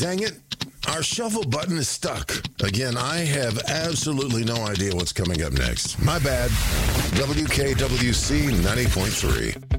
Dang it. Our shuffle button is stuck. Again, I have absolutely no idea what's coming up next. My bad. WKWC 90.3.